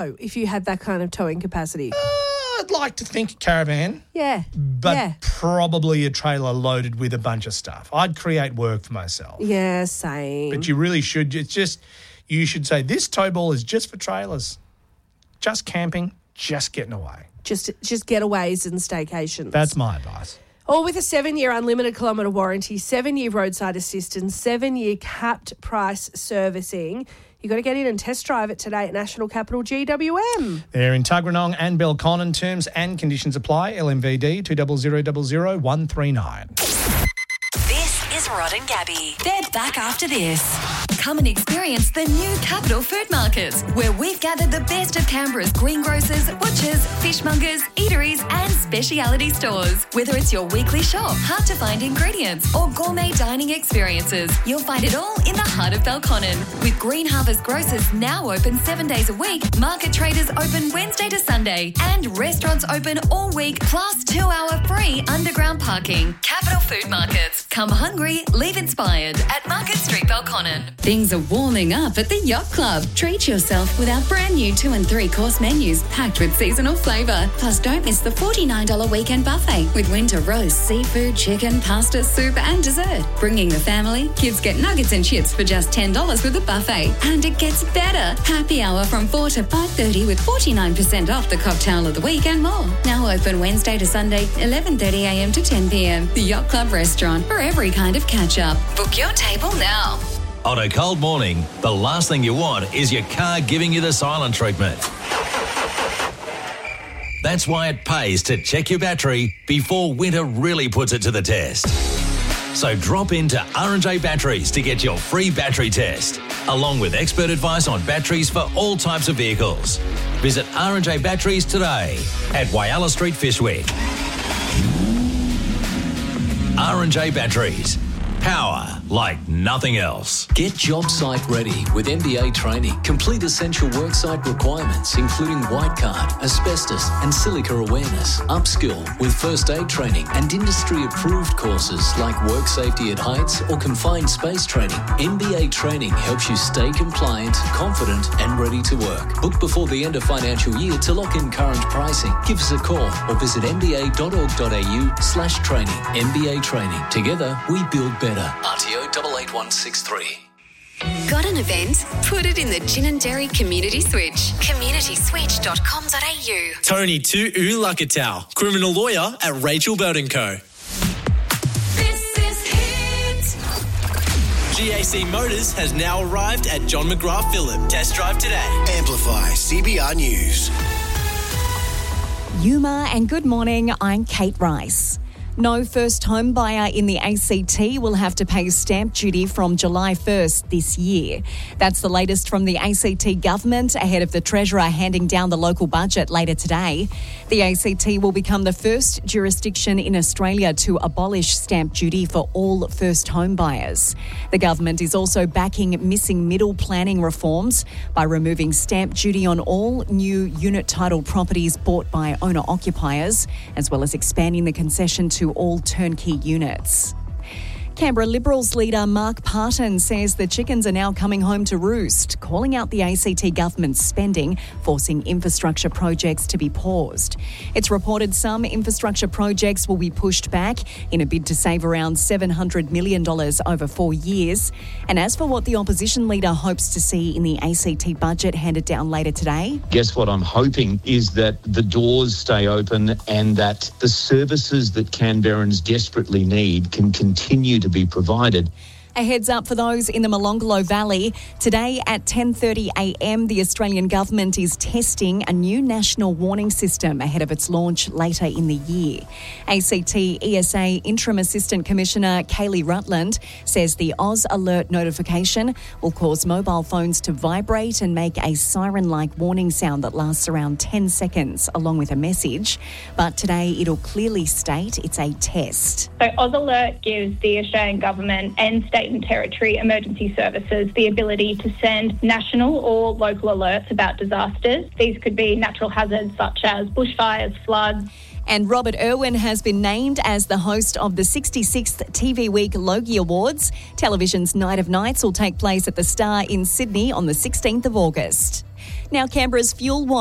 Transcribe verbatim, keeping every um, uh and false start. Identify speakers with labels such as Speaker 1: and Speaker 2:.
Speaker 1: if you had that kind of towing capacity?
Speaker 2: Uh, I'd like to think a caravan.
Speaker 1: Yeah.
Speaker 2: But
Speaker 1: yeah.
Speaker 2: probably a trailer loaded with a bunch of stuff. I'd create work for myself.
Speaker 1: Yeah, same.
Speaker 2: But you really should. It's just, you should say, this tow ball is just for trailers. Just camping, just getting away.
Speaker 1: Just, just getaways and staycations.
Speaker 2: That's my advice.
Speaker 1: Or with a seven-year unlimited kilometre warranty, seven-year roadside assistance, seven-year capped price servicing. You've got to get in and test drive it today at National Capital G W M.
Speaker 2: They're in Tuggeranong and Belconnen. Terms and conditions apply. L M V D two zero zero zero zero one three nine.
Speaker 3: This is Rod and Gabby. They're back after this. Come and experience the new Capital Food Market, where we've gathered the best of Canberra's greengrocers, butchers, fishmongers, eateries and speciality stores. Whether it's your weekly shop, hard-to-find ingredients or gourmet dining experiences, you'll find it all in the heart of Belconnen. With Green Harvest Grocers now open seven days a week, market traders open Wednesday to Sunday and restaurants open all week, plus two-hour free underground parking. Capital Food Markets. Come hungry, leave inspired at Market Street, Belconnen. Things are warming up at the Yacht Club. Treat yourself with our brand new two and three course menus packed with seasonal flavour. Plus, don't miss the forty-nine dollars weekend buffet with winter roast, seafood, chicken, pasta, soup and dessert. Bringing the family, kids get nuggets and chips for just ten dollars with the buffet. And it gets better. Happy hour from four to five thirty with forty-nine percent off the cocktail of the week and more. Now open Wednesday to Sunday, eleven thirty a m to ten p m. The Yacht Club restaurant for every kind of catch-up. Book your table now.
Speaker 4: On a cold morning, the last thing you want is your car giving you the silent treatment. That's why it pays to check your battery before winter really puts it to the test. So drop into R and J Batteries to get your free battery test, along with expert advice on batteries for all types of vehicles. Visit R and J Batteries today at Whyalla Street, Fishwick. R and J Batteries. Power like nothing else.
Speaker 5: Get job site ready with M B A training. Complete essential worksite requirements, including white card, asbestos and silica awareness. Upskill with first aid training and industry-approved courses like work safety at heights or confined space training. M B A training helps you stay compliant, confident and ready to work. Book before the end of financial year to lock in current pricing. Give us a call or visit m b a dot org dot a u slash training. M B A Training. Together, we build better. R T O eight eight one six three.
Speaker 3: Got an event? Put it in the Gin and Dairy Community Switch. community switch dot com dot a u.
Speaker 6: Tony Tu Ulakatau, criminal lawyer at Rachel Bird and Co.
Speaker 3: This is Hit.
Speaker 6: G A C Motors has now arrived at John McGrath Phillip. Test drive today.
Speaker 7: Amplify C B R News.
Speaker 8: Yuma and good morning, I'm Kate Rice. No first home buyer in the A C T will have to pay stamp duty from July first this year. That's the latest from the A C T government ahead of the Treasurer handing down the local budget later today. The A C T will become the first jurisdiction in Australia to abolish stamp duty for all first home buyers. The government is also backing missing middle planning reforms by removing stamp duty on all new unit title properties bought by owner-occupiers, as well as expanding the concession to to all turnkey units. Canberra Liberals leader Mark Parton says the chickens are now coming home to roost, calling out the A C T government's spending, forcing infrastructure projects to be paused. It's reported some infrastructure projects will be pushed back in a bid to save around seven hundred million dollars over four years. And as for what the opposition leader hopes to see in the A C T budget handed down later today,
Speaker 9: guess what I'm hoping is that the doors stay open and that the services that Canberrans desperately need can continue to be provided.
Speaker 8: A heads up for those in the Molonglo Valley. Today at ten thirty a m, the Australian government is testing a new national warning system ahead of its launch later in the year. A C T E S A Interim Assistant Commissioner Kaylee Rutland says the Oz Alert notification will cause mobile phones to vibrate and make a siren-like warning sound that lasts around ten seconds, along with a message. But today it'll clearly state it's a test.
Speaker 10: So Oz Alert gives the Australian government and state and territory emergency services the ability to send national or local alerts about disasters. These could be natural hazards such as bushfires, floods.
Speaker 8: And Robert Irwin has been named as the host of the sixty-sixth T V Week Logie Awards. Television's Night of Nights will take place at the Star in Sydney on the sixteenth of August. Now, Canberra's fuel